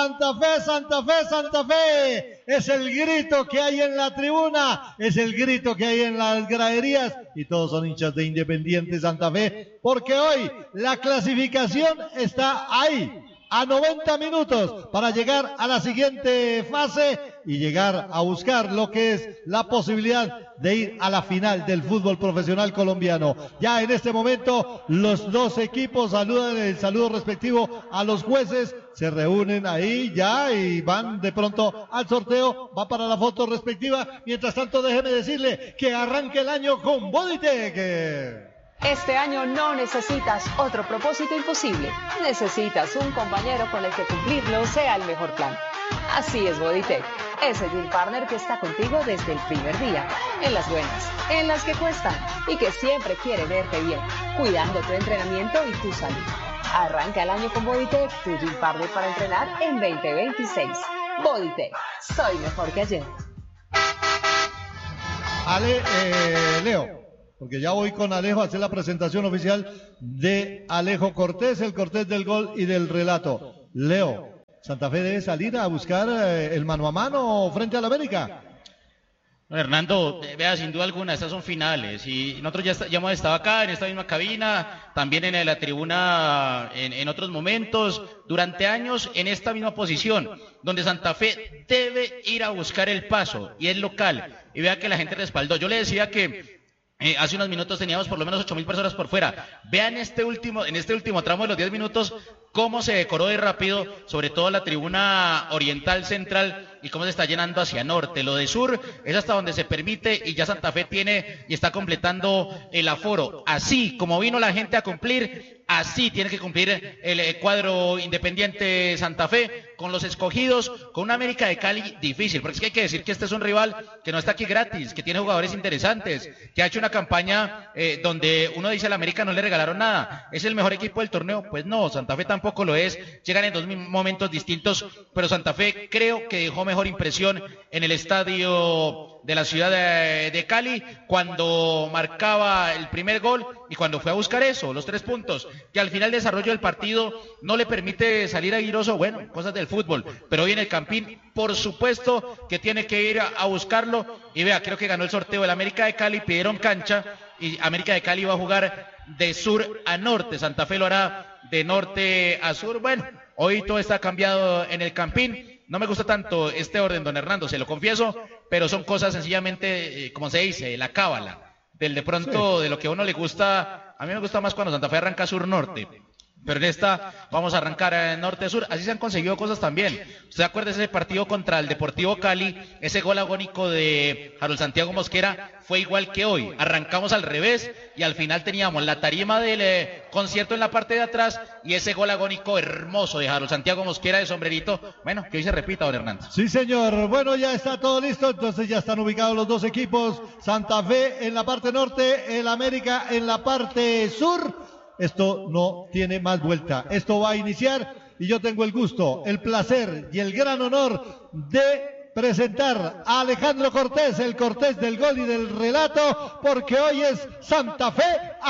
Santa Fe, Santa Fe, Santa Fe. Es el grito que hay en la tribuna, es el grito que hay en las graderías y todos son hinchas de Independiente Santa Fe porque hoy la clasificación está ahí. A 90 minutos para llegar a la siguiente fase y llegar a buscar lo que es la posibilidad de ir a la final del fútbol profesional colombiano. Ya en este momento los dos equipos saludan el saludo respectivo a los jueces, se reúnen ahí ya y van de pronto al sorteo, va para la foto respectiva. Mientras tanto déjeme decirle que arranque el año con Bodytech. Este año no necesitas otro propósito imposible. Necesitas un compañero con el que cumplirlo sea el mejor plan. Así es Bodytech, ese deal partner que está contigo desde el primer día, en las buenas, en las que cuestan y que siempre quiere verte bien, cuidando tu entrenamiento y tu salud. Arranca el año con Bodytech, tu deal partner para entrenar en 2026. Bodytech, soy mejor que ayer. Leo. Porque ya voy con Alejo a hacer la presentación oficial de Alejo Cortés, el Cortés del gol y del relato. Leo, ¿Santa Fe debe salir a buscar el mano a mano frente al América? Hernando, vea, sin duda alguna, estas son finales y nosotros ya hemos estado acá en esta misma cabina, también en la tribuna en otros momentos, durante años en esta misma posición, donde Santa Fe debe ir a buscar el paso y es local. Y vea que la gente respaldó. Yo le decía que hace unos minutos teníamos por lo menos 8.000 personas por fuera. Vean en este último tramo de los 10 minutos cómo se decoró de rápido, sobre todo la tribuna oriental central y cómo se está llenando hacia norte. Lo de sur es hasta donde se permite y ya Santa Fe tiene y está completando el aforo. Así como vino la gente a cumplir, así tiene que cumplir el cuadro Independiente Santa Fe con los escogidos, con una América de Cali difícil, porque es que hay que decir que este es un rival que no está aquí gratis, que tiene jugadores interesantes, que ha hecho una campaña donde uno dice a la América no le regalaron nada, ¿es el mejor equipo del torneo? Pues no, Santa Fe tampoco lo es, llegan en dos momentos distintos, pero Santa Fe creo que dejó mejor impresión en el estadio de la ciudad de Cali cuando marcaba el primer gol y cuando fue a buscar eso, los 3 puntos, que al final el desarrollo del partido no le permite salir airoso, bueno, cosas del fútbol, pero hoy en el Campín, por supuesto que tiene que ir a buscarlo y vea, creo que ganó el sorteo del América de Cali, pidieron cancha y América de Cali va a jugar de sur a norte, Santa Fe lo hará de norte a sur, bueno, hoy todo está cambiado en el Campín. No me gusta tanto este orden, don Hernando, se lo confieso, pero son cosas sencillamente, como se dice, la cábala, de pronto, sí, de lo que a uno le gusta. A mí me gusta más cuando Santa Fe arranca sur-norte, pero en esta vamos a arrancar norte-sur, así se han conseguido cosas también. ¿Usted acuerda de ese partido contra el Deportivo Cali? Ese gol agónico de Harold Santiago Mosquera fue igual que hoy, arrancamos al revés y al final teníamos la tarima del concierto en la parte de atrás y ese gol agónico hermoso de Harold Santiago Mosquera de sombrerito, bueno, que hoy se repita, don Hernández. Sí señor, bueno, ya está todo listo, entonces ya están ubicados los dos equipos, Santa Fe en la parte norte, el América en la parte sur. Esto no tiene más vuelta, esto va a iniciar y yo tengo el gusto, el placer y el gran honor de presentar a Alejandro Cortés, el Cortés del gol y del relato, porque hoy es Santa Fe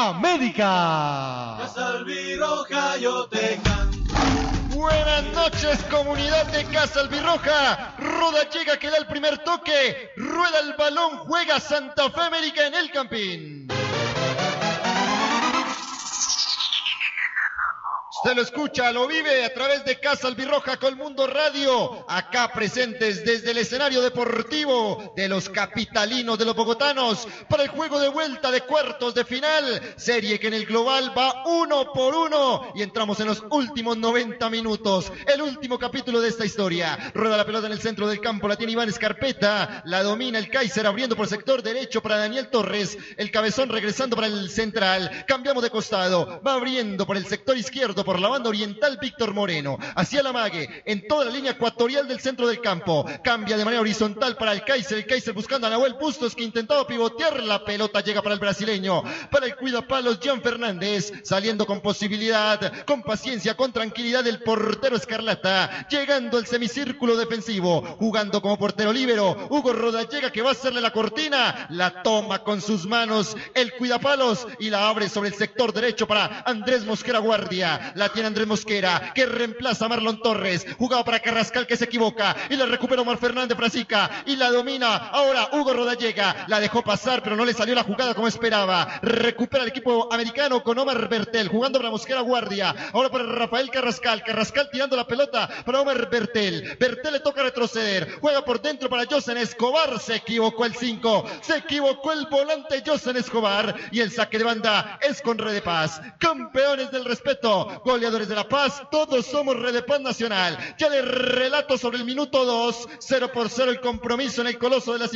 América. Casa Albirroja, yo te canto. Buenas noches, comunidad de Casa Albirroja. Roda llega que da el primer toque, rueda el balón, juega Santa Fe América en el Campín. Se lo escucha, lo vive a través de Casa Albirroja Colmundo Radio, acá presentes desde el escenario deportivo de los capitalinos, de los bogotanos, para el juego de vuelta de cuartos de final, serie que en el global va 1-1 y entramos en los últimos 90 minutos, el último capítulo de esta historia. Rueda la pelota en el centro del campo, la tiene Iván Escarpeta, la domina el Kaiser abriendo por el sector derecho para Daniel Torres, el cabezón regresando para el central, cambiamos de costado, va abriendo por el sector izquierdo, por la banda oriental Víctor Moreno, hacia la mague, en toda la línea ecuatorial del centro del campo, cambia de manera horizontal para el Kaiser buscando a Nahuel Bustos que intentaba pivotear, la pelota llega para el brasileño, para el cuidapalos Gian Fernández, saliendo con posibilidad, con paciencia, con tranquilidad el portero Escarlata, llegando al semicírculo defensivo, jugando como portero líbero, Hugo Rodallega que va a hacerle la cortina, la toma con sus manos el cuidapalos y la abre sobre el sector derecho para Andrés Mosquera Guardia, la tiene Andrés Mosquera, que reemplaza a Marlon Torres, jugado para Carrascal que se equivoca, y la recupera Omar Fernández Frasica, y la domina ahora Hugo Rodallega, la dejó pasar, pero no le salió la jugada como esperaba, recupera el equipo americano con Omar Bertel, jugando para Mosquera Guardia, ahora para Rafael Carrascal, Carrascal tirando la pelota para Omar Bertel, Bertel le toca retroceder, juega por dentro para Josen Escobar, se equivocó el 5, se equivocó el volante Josen Escobar, y el saque de banda es con Red de Paz, campeones del respeto, goleadores de La Paz, todos somos Red de Paz Nacional. Ya les relato sobre el minuto 2, 0-0 el compromiso en el Coloso de la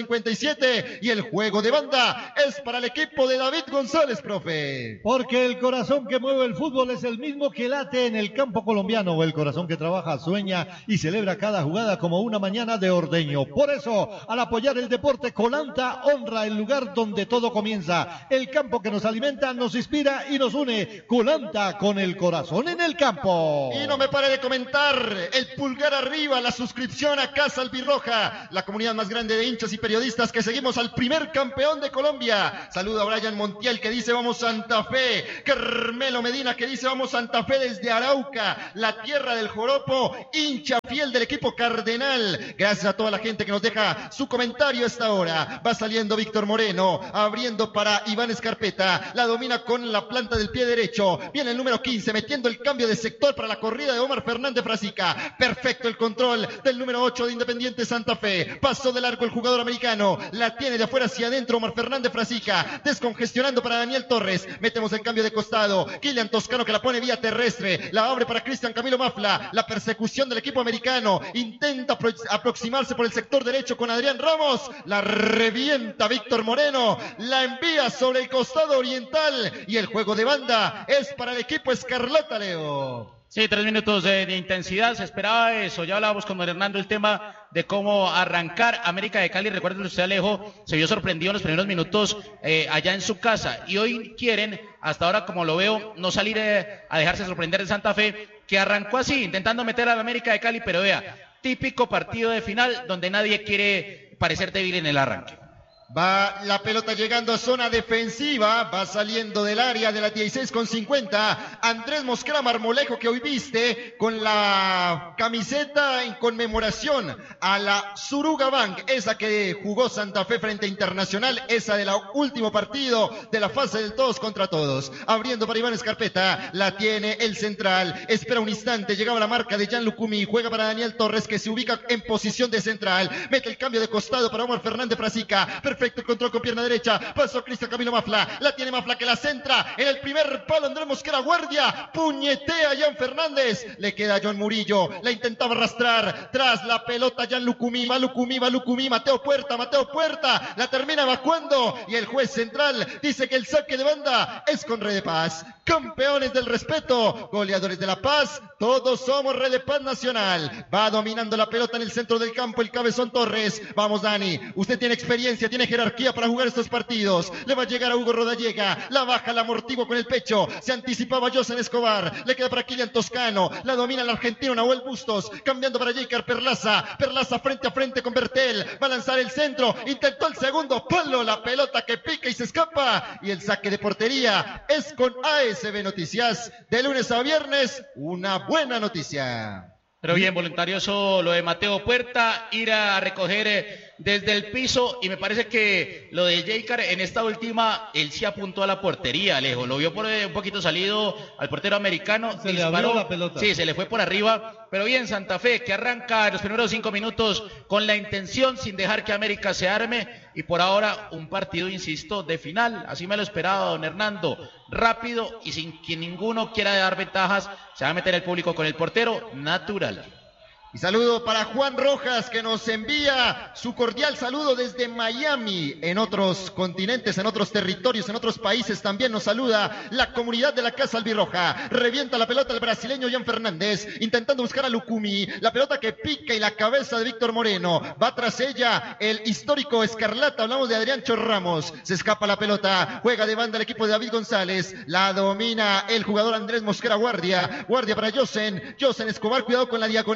57, y el juego de banda es para el equipo de David González, profe. Porque el corazón que mueve el fútbol es el mismo que late en el campo colombiano, el corazón que trabaja, sueña y celebra cada jugada como una mañana de ordeño. Por eso, al apoyar el deporte, Colanta honra el lugar donde todo comienza, el campo que nos alimenta, nos inspira y nos une. Colanta, con el corazón en el campo. Y no me pare de comentar, el pulgar arriba, la suscripción a Casa Albirroja, la comunidad más grande de hinchas y periodistas que seguimos al primer campeón de Colombia. Saludo a Brian Montiel que dice vamos Santa Fe, Carmelo Medina que dice vamos Santa Fe desde Arauca, la tierra del joropo, hincha fiel del equipo cardenal. Gracias a toda la gente que nos deja su comentario a esta hora. Va saliendo Víctor Moreno, abriendo para Iván Escarpeta, la domina con la planta del pie derecho, viene el número 15 metiendo el cambio de sector para la corrida de Omar Fernández Frasica, perfecto el control del número 8 de Independiente Santa Fe, pasó de largo el jugador americano, la tiene de afuera hacia adentro Omar Fernández Frasica, descongestionando para Daniel Torres, metemos el cambio de costado, Kylian Toscano que la pone vía terrestre, la abre para Cristian Camilo Mafla, la persecución del equipo americano, intenta aproximarse por el sector derecho con Adrián Ramos, la revienta Víctor Moreno, la envía sobre el costado oriental, y el juego de banda es para el equipo Escarlata, Leo. Sí, 3 minutos de intensidad, se esperaba eso. Ya hablábamos con Hernando el tema de cómo arrancar América de Cali. Recuerden usted, Alejo, se vio sorprendido en los primeros minutos allá en su casa. Y hoy quieren, hasta ahora como lo veo, no salir a dejarse sorprender de Santa Fe, que arrancó así, intentando meter a la América de Cali, pero vea, típico partido de final donde nadie quiere parecer débil en el arranque. Va la pelota llegando a zona defensiva, va saliendo del área de la 16:50. Andrés Mosquera Marmolejo, que hoy viste con la camiseta en conmemoración a la Suruga Bank, esa que jugó Santa Fe frente a Internacional, esa del último partido de la fase del todos contra todos. Abriendo para Iván Escarpeta, la tiene el central, espera un instante, llegaba la marca de Jan Lucumi, juega para Daniel Torres que se ubica en posición de central, mete el cambio de costado para Omar Fernández Frasica, perfecto el control con pierna derecha, pasó Cristian Camilo Mafla, la tiene Mafla que la centra en el primer palo, Andrés Mosquera Guardia, puñetea a Jan Fernández, le queda a John Murillo, la intentaba arrastrar, tras la pelota Jan Lucumí, va Lucumí, Mateo Puerta, la termina evacuando, y el juez central dice que el saque de banda es con Red de Paz, campeones del respeto, goleadores de La Paz, todos somos Red de Paz Nacional, va dominando la pelota en el centro del campo el cabezón Torres, vamos Dani, usted tiene experiencia, tiene jerarquía para jugar estos partidos, le va a llegar a Hugo Rodallega, la baja, la amortigua con el pecho, se anticipaba Josen Escobar, le queda para Kylian Toscano, la domina el argentino Nahuel Bustos, cambiando para Jaker Perlaza frente a frente con Bertel, va a lanzar el centro, intentó el segundo palo, la pelota que pica y se escapa, y el saque de portería es con ASB Noticias, de lunes a viernes, una buena noticia. Pero bien, voluntarioso lo de Mateo Puerta, ir a recoger desde el piso, y me parece que lo de Jaker en esta última, él sí apuntó a la portería, Alejo, lo vio por un poquito salido al portero americano, se le abrió la pelota. Sí, se le fue por arriba, pero bien Santa Fe, que arranca en los primeros 5 minutos con la intención, sin dejar que América se arme, y por ahora un partido, insisto, de final, así me lo esperaba don Hernando, rápido y sin que ninguno quiera dar ventajas, se va a meter el público con el portero, natural. Y saludo para Juan Rojas, que nos envía su cordial saludo desde Miami. En otros continentes, en otros territorios, en otros países también nos saluda la comunidad de la Casa Albirroja. Revienta la pelota el brasileño Jan Fernández, intentando buscar a Lucumi. La pelota que pica y la cabeza de Víctor Moreno. Va tras ella el histórico Escarlata. Hablamos de Adrián Ramos. Se escapa la pelota. Juega de banda el equipo de David González. La domina el jugador Andrés Mosquera Guardia. Guardia para Josen Escobar. Cuidado con la diagonal de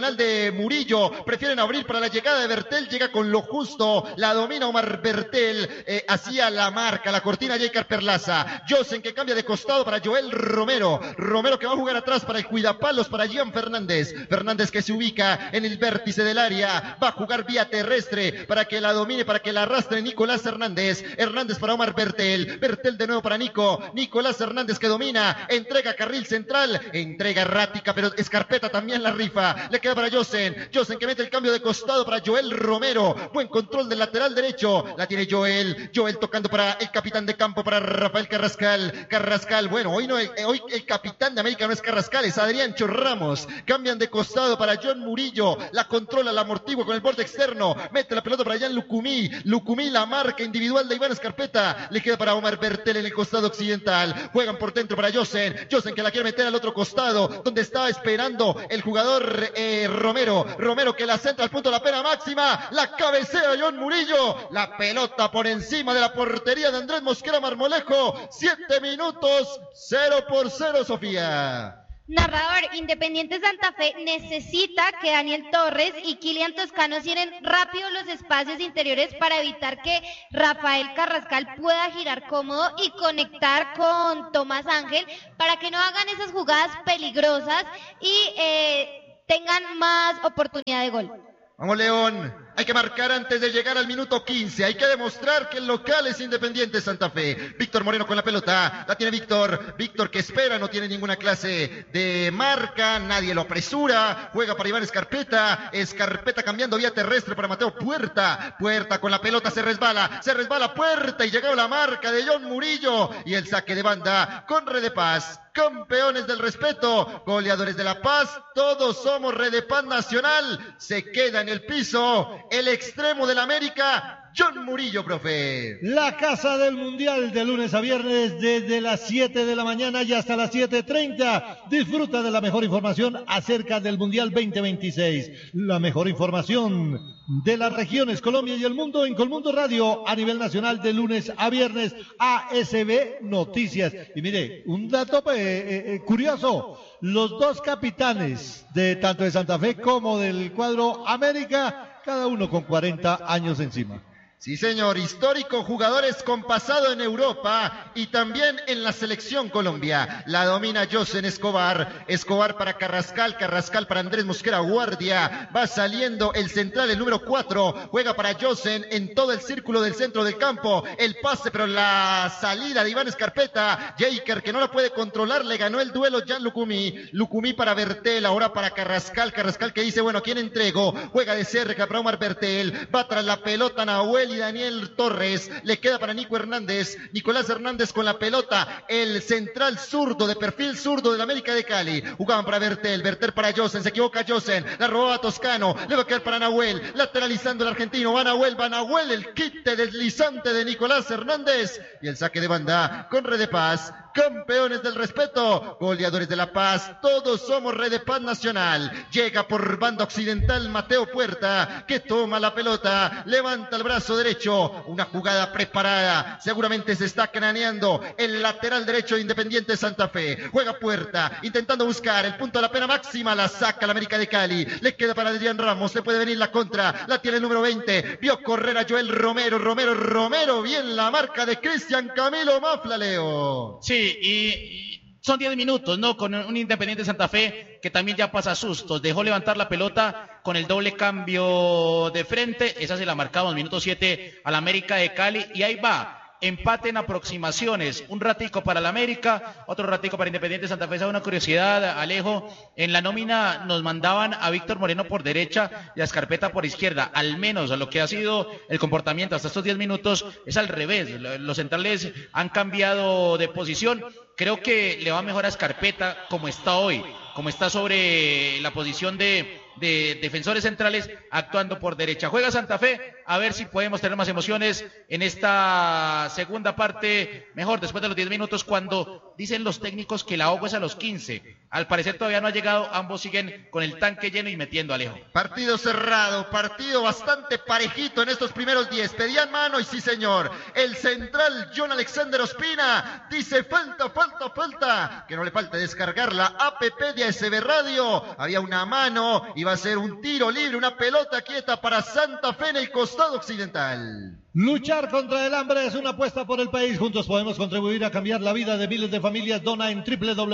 de Murillo, prefieren abrir para la llegada de Bertel, llega con lo justo, la domina Omar Bertel, hacía la marca, la cortina Jaker Perlaza, Josen que cambia de costado para Joel Romero, Romero que va a jugar atrás para el cuidapalos para Gian Fernández, Fernández que se ubica en el vértice del área, va a jugar vía terrestre para que la domine, para que la arrastre Nicolás Hernández, Hernández para Omar Bertel, Bertel de nuevo para Nicolás Hernández que domina, entrega carril central, entrega errática, pero Escarpeta también la rifa, le queda para Josen que mete el cambio de costado para Joel Romero, buen control del lateral derecho, la tiene Joel tocando para el capitán de campo, para Rafael Carrascal, bueno, hoy el capitán de América no es Carrascal, es Adriancho Ramos, cambian de costado para John Murillo, la controla, la amortigua con el borde externo, mete la pelota para Jan Lucumí, la marca individual de Iván Escarpeta, le queda para Omar Bertel en el costado occidental, juegan por dentro para Josen que la quiere meter al otro costado, donde estaba esperando el jugador Romero que la centra al punto de la pena máxima, la cabecea John Murillo, la pelota por encima de la portería de Andrés Mosquera Marmolejo, 7 minutos, 0-0, Sofía. Narrador, Independiente Santa Fe necesita que Daniel Torres y Kilian Toscano cierren rápido los espacios interiores para evitar que Rafael Carrascal pueda girar cómodo y conectar con Tomás Ángel para que no hagan esas jugadas peligrosas y tengan más oportunidad de gol. Vamos León, hay que marcar antes de llegar al minuto 15, hay que demostrar que el local es Independiente Santa Fe. Víctor Moreno con la pelota, la tiene Víctor que espera, no tiene ninguna clase de marca, nadie lo apresura, juega para Iván Escarpeta cambiando vía terrestre para Mateo Puerta con la pelota se resbala Puerta y llegaba la marca de John Murillo y el saque de banda con Red de Paz. Campeones del respeto, goleadores de La Paz, todos somos Red de Paz Nacional, se queda en el piso el extremo del América, John Murillo, profe. La casa del Mundial de lunes a viernes desde las 7 de la mañana y hasta las 7:30. Disfruta de la mejor información acerca del Mundial 2026. La mejor información de las regiones, Colombia y el mundo en Colmundo Radio a nivel nacional de lunes a viernes. ASB Noticias. Y mire, un dato curioso. Los dos capitanes de tanto de Santa Fe como del cuadro América, cada uno con 40 años encima. Sí, señor, histórico, jugadores con pasado en Europa y también en la selección Colombia. La domina Josen Escobar para Carrascal para Andrés Mosquera Guardia. Va saliendo el central, el número 4, juega para Josen en todo el círculo del centro del campo. El pase, pero la salida de Iván Escarpeta. Jaker que no la puede controlar, le ganó el duelo Jan Lucumí para Bertel, ahora para Carrascal que dice, bueno, ¿quién entrego? Juega de cerca para Omar Bertel, va tras la pelota Nahuel y Daniel Torres, le queda para Nicolás Hernández con la pelota, el central zurdo, de perfil zurdo del América de Cali, jugaban para Bertel para Josen, se equivoca Josen, la robaba Toscano, le va a quedar para Nahuel, lateralizando el argentino, va Nahuel, el quite deslizante de Nicolás Hernández, y el saque de banda con Red de Paz. Campeones del respeto, goleadores de La Paz, todos somos Red de Paz Nacional. Llega por banda occidental Mateo Puerta, que toma la pelota, levanta el brazo derecho, una jugada preparada, seguramente se está craneando el lateral derecho de Independiente Santa Fe. Juega Puerta, intentando buscar el punto de la pena máxima, la saca la América de Cali, le queda para Adrián Ramos, le puede venir la contra, la tiene el número 20, vio correr a Joel Romero, bien la marca de Cristian Camilo Mafla, Leo. Sí, y son 10 minutos, ¿no? Con un Independiente Santa Fe que también ya pasa sustos. Dejó levantar la pelota con el doble cambio de frente. Esa se la marcamos, minuto 7 al América de Cali. Y ahí va. Empate en aproximaciones, un ratico para el América, otro ratico para Independiente Santa Fe. Una curiosidad, Alejo, en la nómina nos mandaban a Víctor Moreno por derecha y a Escarpeta por izquierda, al menos a lo que ha sido el comportamiento hasta estos 10 minutos es al revés, los centrales han cambiado de posición, creo que le va mejor a Escarpeta como está hoy, como está sobre la posición de defensores centrales actuando por derecha. Juega Santa Fe, a ver si podemos tener más emociones en esta segunda parte, mejor después de los 10 minutos, cuando dicen los técnicos que la agua es a los 15. Al parecer todavía no ha llegado, ambos siguen con el tanque lleno y metiendo, Alejo. Partido cerrado, partido bastante parejito en estos primeros 10. Pedían mano y sí, señor. El central John Alexander Ospina dice falta, falta, falta. Que no le falte descargar la APP de ASB Radio. Había una mano, iba a ser un tiro libre, una pelota quieta para Santa Fe en el costado occidental. Luchar contra el hambre es una apuesta por el país. Juntos podemos contribuir a cambiar la vida de miles de familias. Dona en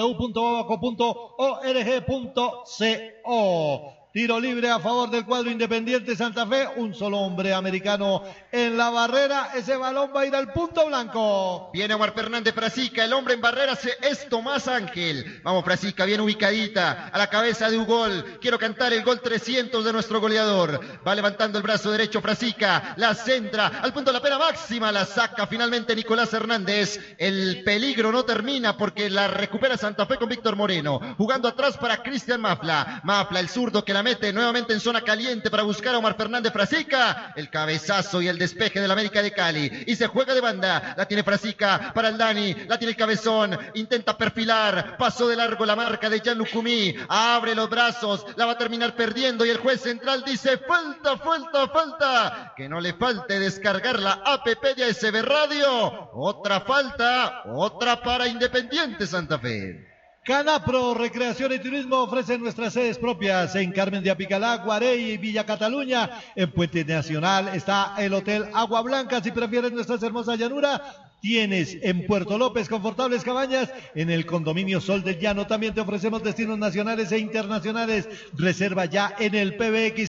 www.babaco.org.co. Tiro libre a favor del cuadro Independiente Santa Fe. Un solo hombre americano en la barrera. Ese balón va a ir al punto blanco. Viene Omar Fernández Frasica. El hombre en barrera es Tomás Ángel. Vamos, Frasica, bien ubicadita. A la cabeza de un gol. Quiero cantar el gol 300 de nuestro goleador. Va levantando el brazo derecho Frasica. La centra al punto de la pena máxima. La saca finalmente Nicolás Hernández. El peligro no termina porque la recupera Santa Fe con Víctor Moreno. Jugando atrás para Cristian Mafla. Mafla, el zurdo que la mete nuevamente en zona caliente para buscar a Omar Fernández Frasica. El cabezazo y el despeje del América de Cali. Y se juega de banda. La tiene Frasica para el Dani. La tiene el cabezón. Intenta perfilar. Pasó de largo la marca de Jan Lucumí. Abre los brazos. La va a terminar perdiendo. Y el juez central dice falta, falta, falta. Que no le falte descargar la APP de ASB Radio. Otra falta. Otra para Independiente Santa Fe. Canapro Recreación y Turismo ofrece nuestras sedes propias en Carmen de Apicalá, Guarey y Villa Cataluña. En Puente Nacional está el Hotel Agua Blanca. Si prefieres nuestras hermosas llanuras, tienes en Puerto López confortables cabañas. En el condominio Sol del Llano también te ofrecemos destinos nacionales e internacionales. Reserva ya en el PBX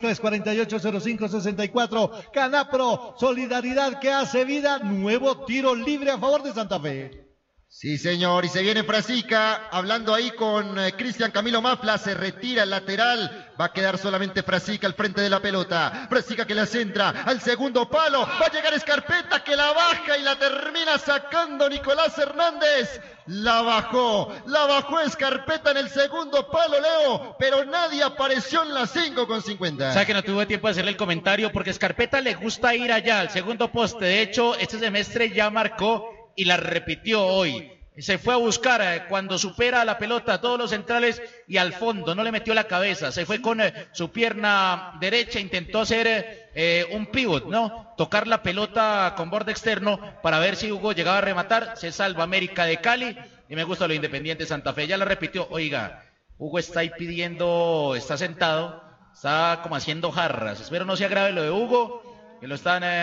348-0564. Canapro, solidaridad que hace vida. Nuevo tiro libre a favor de Santa Fe. Sí, señor, y se viene Frasica, hablando ahí con Cristian Camilo Mafla, se retira el lateral, va a quedar solamente Frasica al frente de la pelota. Frasica que la centra al segundo palo, va a llegar Escarpeta que la baja y la termina sacando Nicolás Hernández. La bajó Escarpeta en el segundo palo, Leo, pero nadie apareció en las 5:50. O sea que no tuve tiempo de hacerle el comentario porque Escarpeta le gusta ir allá al segundo poste. De hecho, este semestre ya marcó y la repitió hoy. Se fue a buscar cuando supera la pelota a todos los centrales y al fondo, no le metió la cabeza, se fue con su pierna derecha, intentó hacer un pivot, ¿no? Tocar la pelota con borde externo para ver si Hugo llegaba a rematar. Se salva América de Cali y me gusta lo Independiente Santa Fe. Ya la repitió. Oiga, Hugo está ahí pidiendo, está sentado, está como haciendo jarras. Espero no sea grave lo de Hugo, que lo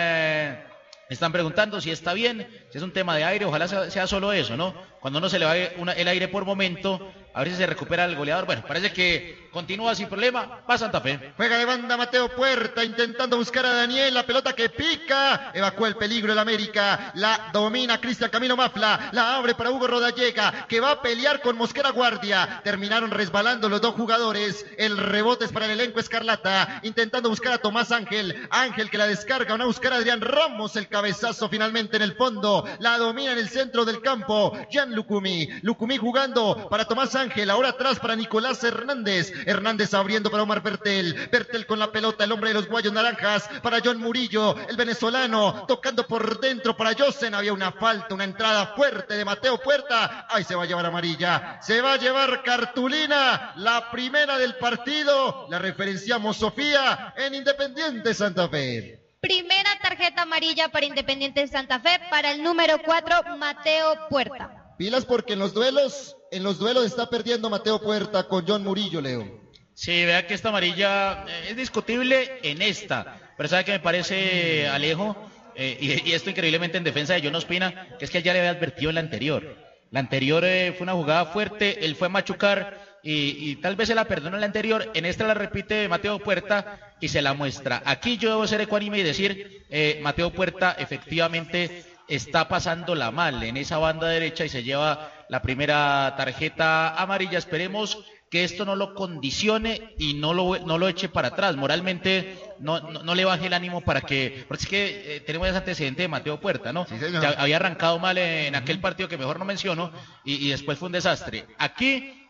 están preguntando si está bien, si es un tema de aire, ojalá sea solo eso, ¿no? Cuando uno se le va el aire por momento, a ver si se recupera el goleador. Bueno, parece que continúa sin problema, va Santa Fe. Juega de banda Mateo Puerta, intentando buscar a Daniel, la pelota que pica, evacúa el peligro el América, la domina Cristian Camilo Mafla, la abre para Hugo Rodallega, que va a pelear con Mosquera Guardia. Terminaron resbalando los dos jugadores, el rebote es para el elenco Escarlata, intentando buscar a Tomás Ángel, Ángel que la descarga, van a buscar a Adrián Ramos, el cabezazo finalmente en el fondo, la domina en el centro del campo, Jan Lucumí jugando para Tomás Ángel, ahora atrás para Nicolás Hernández abriendo para Omar Bertel con la pelota, el hombre de los guayos naranjas, para John Murillo, el venezolano, tocando por dentro para Josen, había una falta, una entrada fuerte de Mateo Puerta, ahí se va a llevar amarilla, se va a llevar cartulina, la primera del partido, la referenciamos Sofía en Independiente Santa Fe. Primera tarjeta amarilla para Independiente Santa Fe para el número 4, Mateo Puerta. Pilas porque en los duelos está perdiendo Mateo Puerta con John Murillo, Leo. Sí, vea que esta amarilla es discutible en esta, pero ¿sabe qué me parece, Alejo? Y esto increíblemente en defensa de John Ospina, que es que él ya le había advertido en la anterior. La anterior fue una jugada fuerte, él fue a machucar y tal vez se la perdonó en la anterior, en esta la repite Mateo Puerta y se la muestra. Aquí yo debo ser ecuánime y decir, Mateo Puerta efectivamente está pasándola mal en esa banda derecha y se lleva la primera tarjeta amarilla. Esperemos que esto no lo condicione y no lo eche para atrás. Moralmente no le baje el ánimo porque es que tenemos ese antecedente de Mateo Puerta, ¿no? Sí, señor. Ya había arrancado mal en aquel partido que mejor no menciono y después fue un desastre. Aquí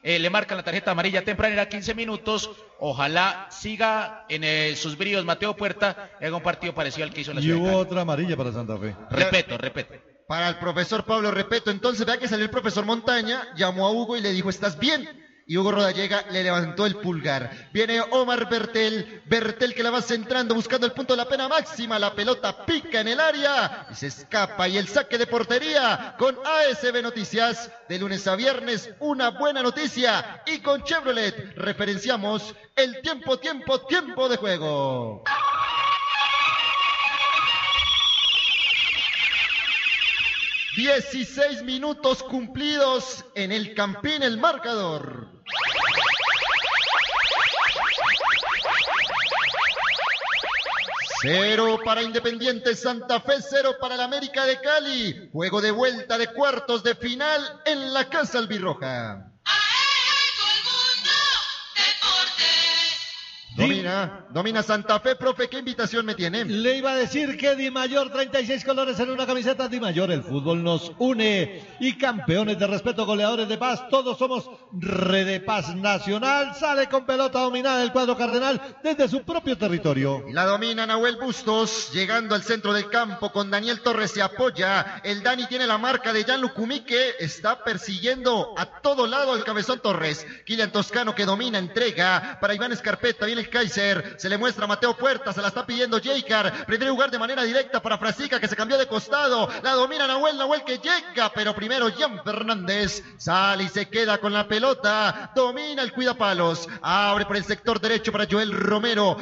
le marcan la tarjeta amarilla tempranera, 15 minutos. Ojalá siga en sus bríos Mateo Puerta y haga un partido parecido al que hizo en la Ciudad Y hubo de Cali. otra amarilla para Santa Fe. Repeto. Para el profesor Pablo Repeto, entonces vea que salió el profesor Montaña, llamó a Hugo y le dijo, ¿estás bien? Y Hugo Rodallega le levantó el pulgar. Viene Omar Bertel que la va centrando, buscando el punto de la pena máxima. La pelota pica en el área y se escapa. Y el saque de portería con ASB Noticias. De lunes a viernes, una buena noticia. Y con Chevrolet referenciamos el tiempo de juego. 16 minutos cumplidos en el Campín, el marcador. Cero para Independiente Santa Fe, 0 para el América de Cali. Juego de vuelta de cuartos de final en la Casa Albirroja. Domina Santa Fe, profe, ¿qué invitación me tiene? Le iba a decir que Di Mayor, 36 colores en una camiseta. Di Mayor, el fútbol nos une. Y campeones de respeto, goleadores de paz, todos somos Red Paz Nacional. Sale con pelota dominada el cuadro cardenal desde su propio territorio. La domina Nahuel Bustos, llegando al centro del campo con Daniel Torres, se apoya. El Dani tiene la marca de Jan Lucumí, que está persiguiendo a todo lado al Cabezón Torres. Kylian Toscano, que domina, entrega para Iván Escarpeta, viene el Kaiser, se le muestra a Mateo Puerta, se la está pidiendo Jaycar, prefiere jugar de manera directa para Frasica, que se cambió de costado, la domina Nahuel que llega, pero primero Jan Fernández, sale y se queda con la pelota, domina el cuidapalos, abre por el sector derecho para Joel Romero,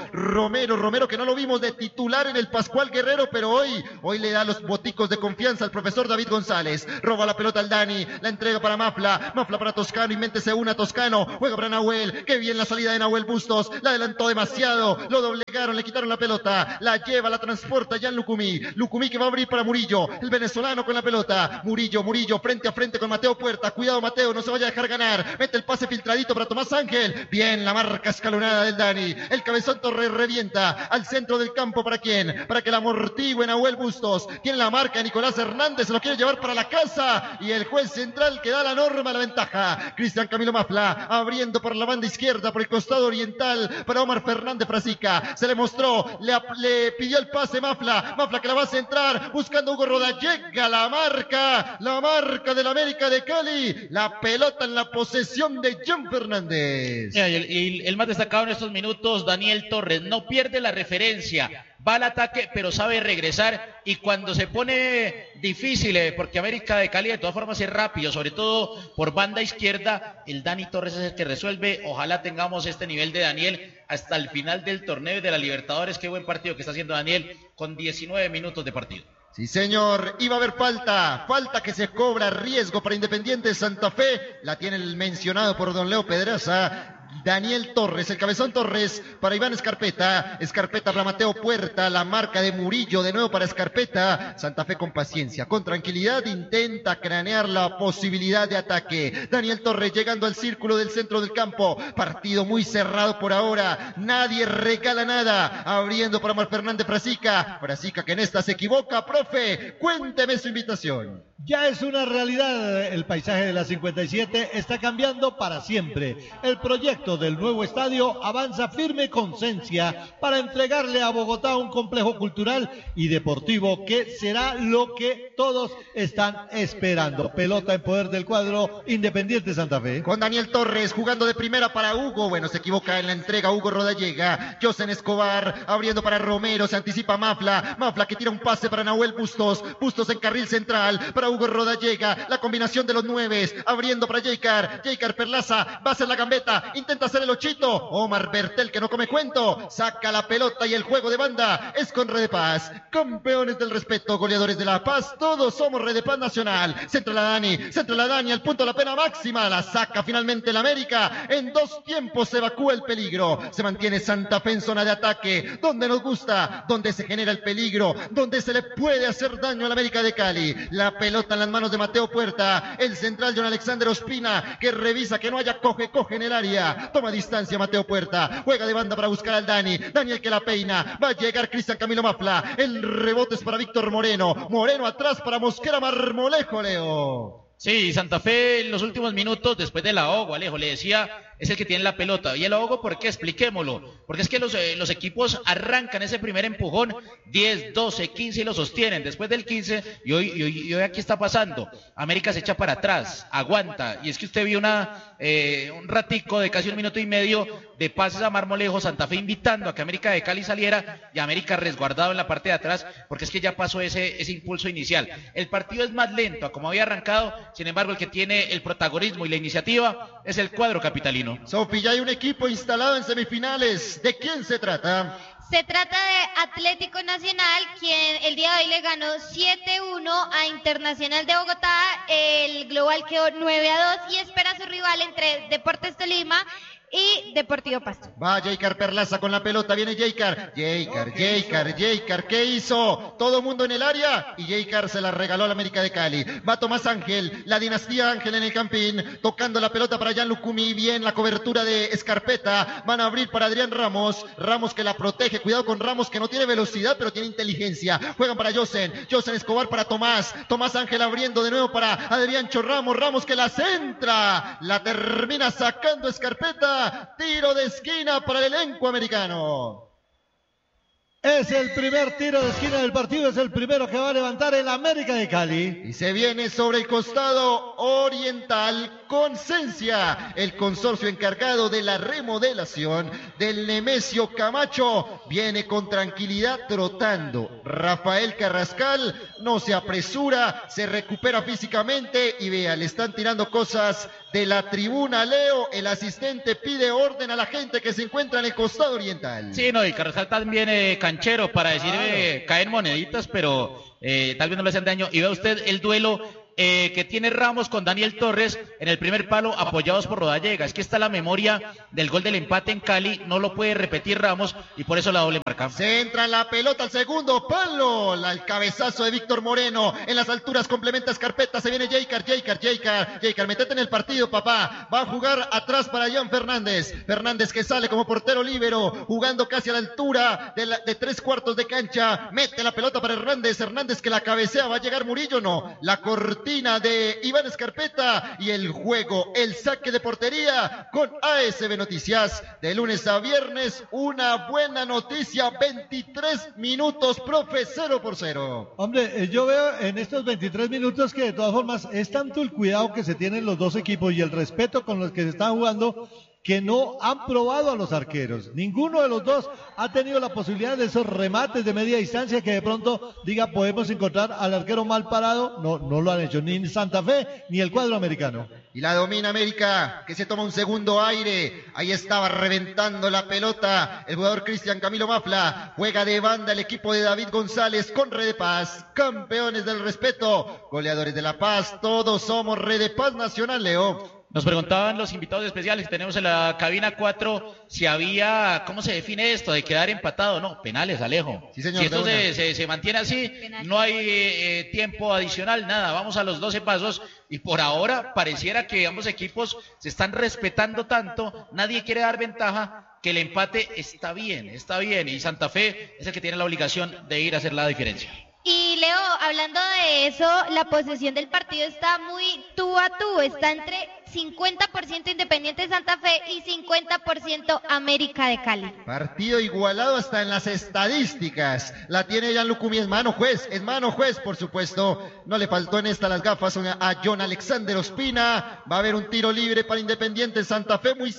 que no lo vimos de titular en el Pascual Guerrero, pero hoy le da los boticos de confianza al profesor David González, roba la pelota al Dani, la entrega para Mafla para Toscano, invéntese una, Toscano, juega para Nahuel, qué bien la salida de Nahuel Bustos, la adelantó demasiado, lo doblegaron, le quitaron la pelota, la lleva, la transporta Jan Lucumí que va a abrir para Murillo, el venezolano con la pelota, Murillo frente a frente con Mateo Puerta, cuidado Mateo, no se vaya a dejar ganar, mete el pase filtradito para Tomás Ángel, bien la marca escalonada del Dani, el Cabezón Torres revienta al centro del campo, ¿para quién? Para que la amortigüe Nahuel Bustos, tiene la marca Nicolás Hernández, se lo quiere llevar para la casa, y el juez central que da la norma, la ventaja, Cristian Camilo Mafla, abriendo por la banda izquierda, por el costado oriental, para Omar Fernández Frasica, se le mostró, le pidió el pase Mafla que la va a centrar, buscando Hugo Rodallega, la marca del América de Cali, la pelota en la posesión de Jan Fernández. Y el más destacado en estos minutos, Daniel Torres, no pierde la referencia, va al ataque, pero sabe regresar, y cuando se pone difícil, porque América de Cali de todas formas es rápido, sobre todo por banda izquierda, el Dani Torres es el que resuelve. Ojalá tengamos este nivel de Daniel hasta el final del torneo de la Libertadores. Qué buen partido que está haciendo Daniel con 19 minutos de partido. Sí, señor, iba a haber falta que se cobra, riesgo para Independiente Santa Fe, la tiene el mencionado por don Leo Pedraza, Daniel Torres, el Cabezón Torres para Iván Escarpeta para Mateo Puerta, la marca de Murillo de nuevo para Escarpeta. Santa Fe con paciencia, con tranquilidad, intenta cranear la posibilidad de ataque. Daniel Torres llegando al círculo del centro del campo, partido muy cerrado por ahora, nadie regala nada, abriendo para Omar Fernández Frasica que en esta se equivoca. Profe, cuénteme su invitación. Ya es una realidad, el paisaje de la 57 está cambiando para siempre. El proyecto del nuevo estadio avanza firme con Cencia para entregarle a Bogotá un complejo cultural y deportivo que será lo que todos están esperando. Pelota en poder del cuadro Independiente Santa Fe. Con Daniel Torres jugando de primera para Hugo, bueno, se equivoca en la entrega Hugo Rodallega, Josen Escobar abriendo para Romero, se anticipa Mafla que tira un pase para Nahuel Bustos en carril central para Hugo Rodallega, la combinación de los nueves, abriendo para Jaycar Perlaza, va a hacer la gambeta, intenta hacer el ochito, Omar Bertel que no come cuento, saca la pelota y el juego de banda es con Red Paz, campeones del respeto, goleadores de La Paz, todos somos Red Paz Nacional. Centra la Dani, al punto de la pena máxima, la saca finalmente el América, en 2 tiempos se evacúa el peligro, se mantiene Santa Fe en zona de ataque, donde nos gusta, donde se genera el peligro, donde se le puede hacer daño al América de Cali, la pelota en las manos de Mateo Puerta, el central John Alexander Ospina, que revisa que no haya coge en el área, toma distancia Mateo Puerta, juega de banda para buscar al Daniel que la peina, va a llegar Cristian Camilo Mafla, el rebote es para Víctor Moreno atrás para Mosquera Marmolejo, Leo. Sí, Santa Fe en los últimos minutos, después del ahogo, Alejo, le decía, es el que tiene la pelota. ¿Y el ahogo por qué? Expliquémoslo. Porque es que los equipos arrancan ese primer empujón, 10, 12, 15 y lo sostienen. Después del 15, y hoy aquí está pasando. América se echa para atrás, aguanta. Y es que usted vio un ratico de casi 1 minuto y medio de pases a Marmolejo, Santa Fe invitando a que América de Cali saliera y América resguardado en la parte de atrás, porque es que ya pasó ese impulso inicial. El partido es más lento a como había arrancado, sin embargo el que tiene el protagonismo y la iniciativa es el cuadro capitalino. Sofi, ya hay un equipo instalado en semifinales. ¿De quién se trata? Se trata de Atlético Nacional, quien el día de hoy le ganó 7-1 a Internacional de Bogotá. El global quedó 9-2 y espera a su rival entre Deportes Tolima y Deportivo Pasto. Va Jaycar Perlaza con la pelota, viene Jaycar, ¿qué hizo? Todo mundo en el área y Jaycar se la regaló a la América de Cali. Va Tomás Ángel, la dinastía Ángel en el campín, tocando la pelota para Jan Lucumí, bien la cobertura de Escarpeta, van a abrir para Adrián Ramos que la protege, cuidado con Ramos que no tiene velocidad pero tiene inteligencia, juegan para Josen Escobar para Tomás Ángel abriendo de nuevo para Adrián Ramos que la centra, la termina sacando Escarpeta. Tiro de esquina para el elenco americano. Es el primer tiro de esquina del partido, es el primero que va a levantar el América de Cali. Y se viene sobre el costado oriental Concencia, el consorcio encargado de la remodelación del Nemesio Camacho. Viene con tranquilidad trotando. Rafael Carrascal no se apresura, se recupera físicamente y vea, le están tirando cosas de la tribuna. Leo, el asistente pide orden a la gente que se encuentra en el costado oriental. Sí, no, y Carrascal también canchero para decir caen moneditas, pero tal vez no le hacen daño. Y vea usted el duelo que tiene Ramos con Daniel Torres en el primer palo, apoyados por Rodallega. Es que está la memoria del gol del empate en Cali, no lo puede repetir Ramos y por eso la doble marca. Se entra la pelota al segundo palo, el cabezazo de Víctor Moreno en las alturas, complementa Escarpeta, se viene Jaycar, metete en el partido, papá. Va a jugar atrás para Jan Fernández que sale como portero líbero, jugando casi a la altura de 3/4 de cancha, mete la pelota para Hernández que la cabecea, va a llegar Murillo, no, la cortina de Iván Escarpeta y el juego, el saque de portería con ASB Noticias de lunes a viernes. Una buena noticia, 23 minutos, profe, 0-0. Hombre, yo veo en estos 23 minutos que de todas formas es tanto el cuidado que se tienen los dos equipos y el respeto con los que se están jugando, que no han probado a los arqueros. Ninguno de los dos ha tenido la posibilidad de esos remates de media distancia que de pronto diga podemos encontrar al arquero mal parado. No lo han hecho ni Santa Fe ni el cuadro americano. Y la domina América, que se toma un segundo aire. Ahí estaba reventando la pelota el jugador Cristian Camilo Mafla. Juega de banda el equipo de David González con Red de Paz. Campeones del respeto, goleadores de La Paz. Todos somos Red de Paz Nacional, Leo. Nos preguntaban los invitados especiales que tenemos en la cabina 4 si había, ¿cómo se define esto? De quedar empatado. No, penales, Alejo. Sí, señor, si esto se mantiene así, no hay tiempo adicional, nada. Vamos a los 12 pasos y por ahora pareciera que ambos equipos se están respetando tanto, nadie quiere dar ventaja, que el empate está bien. Y Santa Fe es el que tiene la obligación de ir a hacer la diferencia. Y Leo, hablando de eso, la posesión del partido está muy tú a tú, está entre 50% Independiente Santa Fe y 50% América de Cali. Partido igualado hasta en las estadísticas. La tiene Jan Lucumí, es mano juez, por supuesto. No le faltó en esta las gafas a John Alexander Ospina. Va a haber un tiro libre para Independiente Santa Fe, muy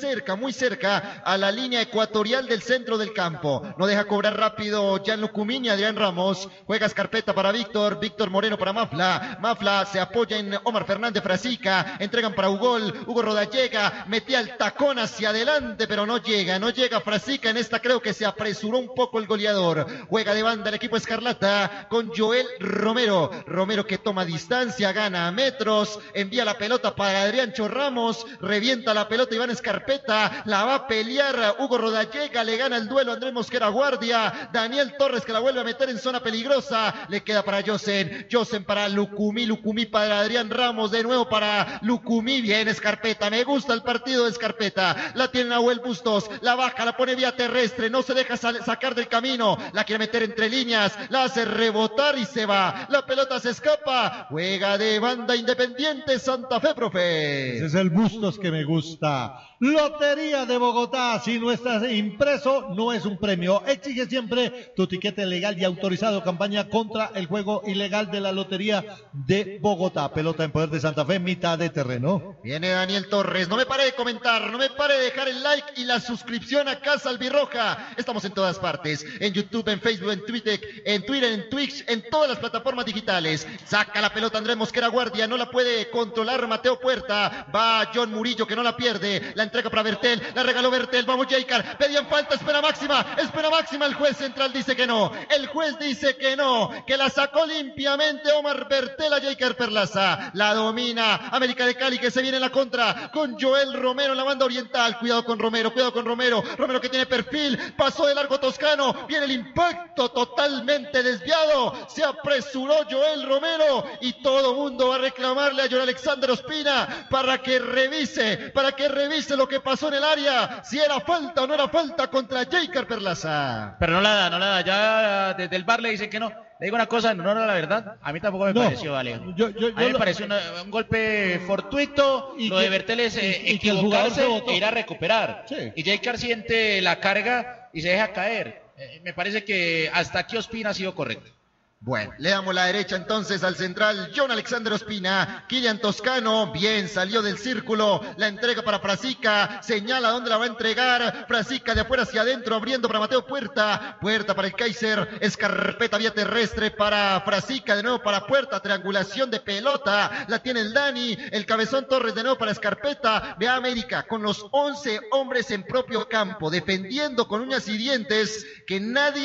cerca a la línea ecuatorial del centro del campo. No deja cobrar rápido Jan Lucumí ni Adrián Ramos. Juega Escarpeta para Víctor Moreno para Mafla se apoya en Omar Fernández Frasica, entregan para Hugo Rodallega, metía el tacón hacia adelante, pero no llega Frasica. En esta creo que se apresuró un poco el goleador. Juega de banda el equipo Escarlata con Joel Romero que toma distancia, gana a metros, envía la pelota para Adrián Ramos, revienta la pelota Iván Escarpeta, la va a pelear Hugo Rodallega, le gana el duelo Andrés Mosquera Guardia, Daniel Torres que la vuelve a meter en zona peligrosa, le queda para Josen para Lucumí para Adrián Ramos, de nuevo para Lucumí, bien Escarpeta, me gusta el partido de Escarpeta. La tiene Nahuel Bustos, la baja, la pone vía terrestre, no se deja sacar del camino, la quiere meter entre líneas, la hace rebotar y se va. La pelota se escapa, juega de banda Independiente Santa Fe, profe. Ese es el Bustos que me gusta. Lotería de Bogotá, si no estás impreso, no es un premio. Exige siempre tu tiquete legal y autorizado. Campaña contra el juego ilegal de la Lotería de Bogotá. Pelota en poder de Santa Fe, mitad de terreno. Viene Daniel Torres, no me pare de comentar, no me pare de dejar el like y la suscripción a Casa Albirroja. Estamos en todas partes, en YouTube, en Facebook, en Twitter, en Twitch, en todas las plataformas digitales. Saca la pelota Andrés Mosquera Guardia, no la puede controlar Mateo Puerta. Va John Murillo que no la pierde, la entrega para Bertel, la regaló Bertel, vamos Jaycar, pedían falta, espera máxima, el juez central dice que no, que la sacó limpiamente Omar Bertel a Jaycar Perlaza, la domina América de Cali que se viene en la contra con Joel Romero en la banda oriental, cuidado con Romero que tiene perfil, pasó de largo Toscano, viene el impacto totalmente desviado, se apresuró Joel Romero y todo mundo va a reclamarle a John Alexander Ospina para que revise lo que pasó en el área, si era falta o no era falta contra Jaycar Perlaza. Pero no la da, ya desde el bar le dicen que no. Le digo una cosa, no, la verdad, a mí tampoco me pareció, Alejo. A mí me pareció un golpe fortuito, lo de Bertel es equivocarse e ir a recuperar. Sí. Y Jaycar siente la carga y se deja caer. Me parece que hasta aquí Ospina ha sido correcto. Bueno, le damos la derecha entonces al central John Alexander Ospina, Kylian Toscano, bien, salió del círculo, la entrega para Frasica, señala dónde la va a entregar, Frasica de afuera hacia adentro, abriendo para Mateo Puerta para el Kaiser, Escarpeta vía terrestre para Frasica, de nuevo para Puerta, triangulación de pelota, la tiene el Dani, el Cabezón Torres de nuevo para Escarpeta, ve a América con los 11 hombres en propio campo, defendiendo con uñas y dientes, que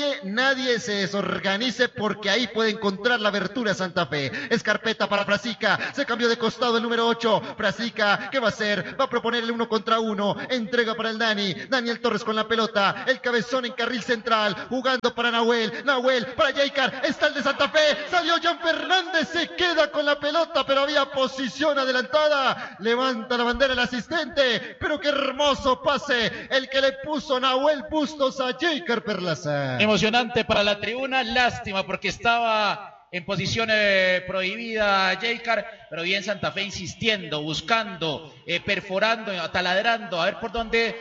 nadie se desorganice porque ahí puede encontrar la abertura Santa Fe. Escarpeta para Frasica, se cambió de costado el número 8, Frasica, ¿qué va a hacer? Va a proponer el 1 contra 1, entrega para el Daniel Torres con la pelota, el Cabezón en carril central, jugando para Nahuel para Jaycar, está el de Santa Fe, salió Jan Fernández, se queda con la pelota, pero había posición adelantada, levanta la bandera el asistente, pero qué hermoso pase, el que le puso Nahuel Bustos a Jaycar Perlaza. Emocionante para la tribuna, lástima porque estaba en posición prohibida Jaycar, pero bien Santa Fe insistiendo, buscando, perforando, taladrando, a ver por dónde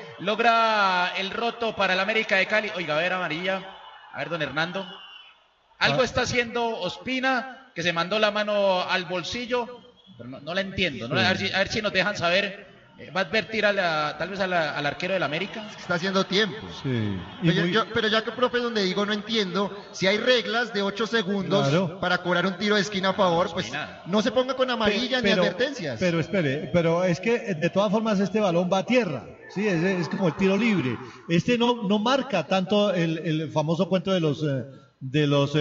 logra el roto para el América de Cali. Oiga, a ver amarilla, a ver don Hernando, algo está haciendo Ospina, que se mandó la mano al bolsillo, pero no la entiendo, ¿no? A ver si nos dejan saber. ¿Va a advertir tal vez al arquero del América? Está haciendo tiempo. Sí. Pero ya que, profe, donde digo no entiendo, si hay reglas de 8 segundos para cobrar un tiro de esquina a favor, pues no se ponga con amarilla ni advertencias. Pero espere, pero es que de todas formas este balón va a tierra. Sí, es como el tiro libre. No marca tanto el famoso cuento de los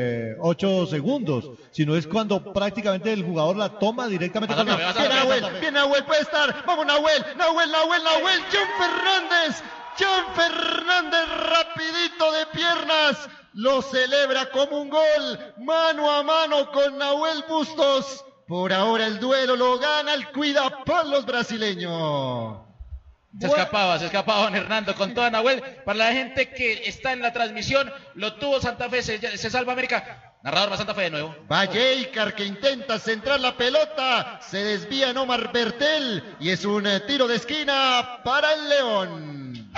8 segundos, sino es cuando prácticamente el jugador la toma directamente con Bien Nahuel, puede estar, vamos Nahuel, Jan Fernández rapidito de piernas, lo celebra como un gol, mano a mano con Nahuel Bustos, por ahora el duelo lo gana el cuidapalos brasileño. Se escapaba don Hernando con toda Nahuel. Para la gente que está en la transmisión, lo tuvo Santa Fe, se salva América. Narrador va Santa Fe de nuevo. Va Jaycar que intenta centrar la pelota, se desvía en Omar Bertel y es un tiro de esquina para el León.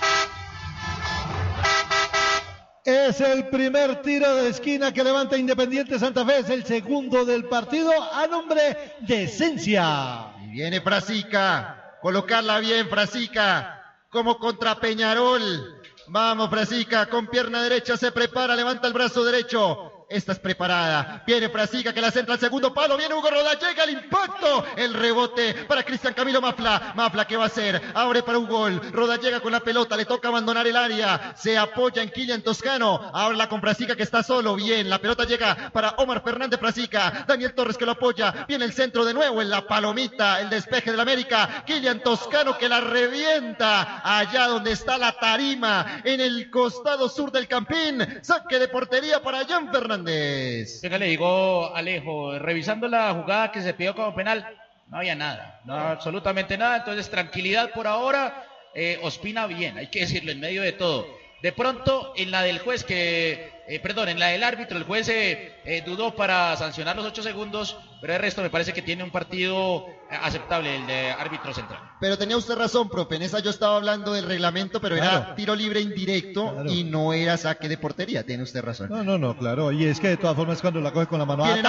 Es el primer tiro de esquina que levanta Independiente Santa Fe, es el segundo del partido a nombre de Esencia. Y viene Frasica. Colocarla bien, Frasica, como contra Peñarol. Vamos, Frasica, con pierna derecha se prepara, levanta el brazo derecho. Esta es preparada. Viene Frasica que la centra al segundo palo. Viene Hugo Roda, llega el impacto. El rebote para Cristian Camilo Mafla. Mafla, ¿qué va a hacer? Abre para un gol. Roda llega con la pelota, le toca abandonar el área. Se apoya en Kylian Toscano. Ahora con Frasica que está solo. Bien, la pelota llega para Omar Fernández Frasica. Daniel Torres que lo apoya. Viene el centro de nuevo en la palomita. El despeje del América. Kylian Toscano que la revienta allá donde está la tarima. En el costado sur del Campín. Saque de portería para Jan Fernández. Venga, le digo Alejo, revisando la jugada que se pidió como penal, No había nada, no, absolutamente nada. Entonces, tranquilidad por ahora. Ospina bien, hay que decirlo, en medio de todo. De pronto, en la del juez en la del árbitro, el juez dudó para sancionar los 8 segundos, pero el resto me parece que tiene un partido aceptable, el de árbitro central. Pero tenía usted razón, profe, en esa yo estaba hablando del reglamento, pero era tiro libre indirecto y no era saque de portería, tiene usted razón. No, claro, y es que de todas formas cuando la coge con la mano, Nahuel,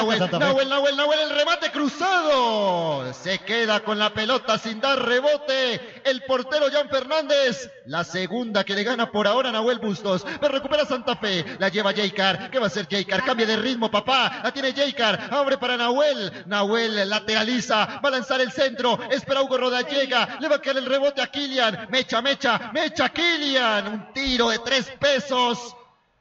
el remate cruzado, se queda con la pelota sin dar rebote, el portero Jan Fernández, la segunda que le gana por ahora Nahuel Bustos, pero recupera Santa Fe, la lleva Jaycar, ¿qué va a hacer Jaycar? Cambia de ritmo, papá, la tiene Jaycar, abre para Nahuel lateraliza, va a lanzar el centro, espera Hugo Rodallega, le va a caer el rebote a Kylian, mecha Kylian, un tiro de 3 pesos.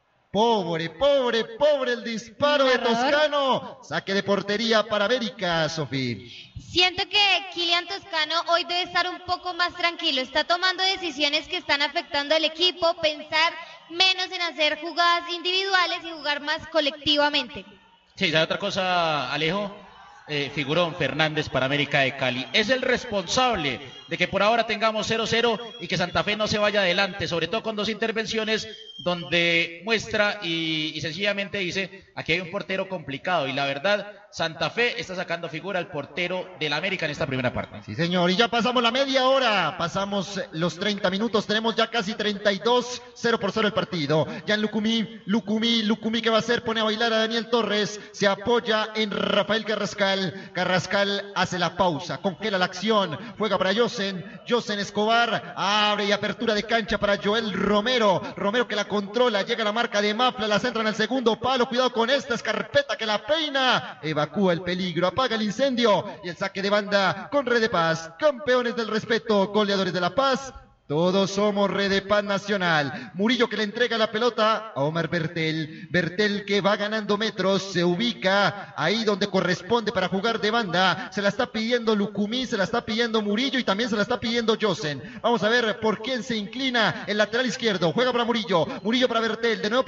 Pobre el disparo de Toscano. Saque de portería para América, Sofía. Siento que Kylian Toscano hoy debe estar un poco más tranquilo. Está tomando decisiones que están afectando al equipo, pensar menos en hacer jugadas individuales y jugar más colectivamente. Sí, ¿sabe otra cosa, Alejo? Figurón Fernández para América de Cali. Es el responsable de que por ahora tengamos 0-0 y que Santa Fe no se vaya adelante, sobre todo con 2 intervenciones donde muestra y sencillamente dice, aquí hay un portero complicado y la verdad, Santa Fe está sacando figura al portero del América en esta primera parte. Sí, señor, y ya pasamos la media hora, pasamos los 30 minutos, tenemos ya casi 32, 0-0 el partido. Ya en Lucumí, ¿qué va a hacer? Pone a bailar a Daniel Torres, se apoya en Rafael Carrascal hace la pausa, congela la acción, juega para Josen Escobar, abre y apertura de cancha para Joel Romero que la controla, llega a la marca de Mafla, la centra en el segundo palo, cuidado con esta escarpeta que la peina, evacúa el peligro, apaga el incendio y el saque de banda con Red de Paz, campeones del respeto, goleadores de la paz. Todos somos Red de Paz Nacional. Murillo que le entrega la pelota a Omar Bertel que va ganando metros, se ubica ahí donde corresponde para jugar de banda. Se la está pidiendo Lucumí, se la está pidiendo Murillo y también se la está pidiendo Josen. Vamos a ver por quién se inclina el lateral izquierdo. Juega para Murillo para Bertel, de nuevo